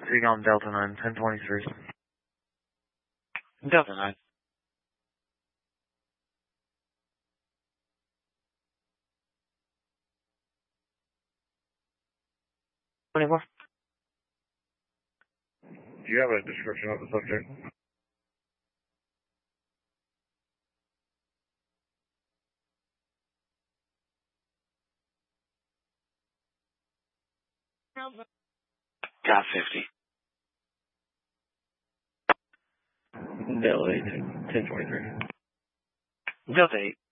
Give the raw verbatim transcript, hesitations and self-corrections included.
Seagon Delta nine, ten twenty-three. Delta nine. twenty-four. Do you have a description of the subject? Got fifty. Delta eight, ten twenty-three. Delta eight.